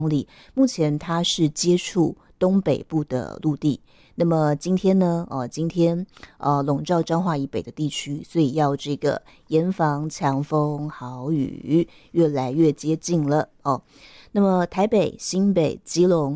目前它是接触东北部的陆地。那么今天呢，笼罩彰化以北的地区，所以要这个严防强风豪雨越来越接近了哦。那么台北、新北、基隆